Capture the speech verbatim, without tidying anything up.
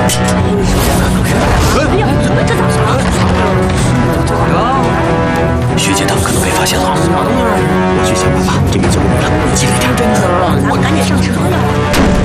哎呀，这咋啥？学姐他们可能被发现了，我去想办法给你救回来。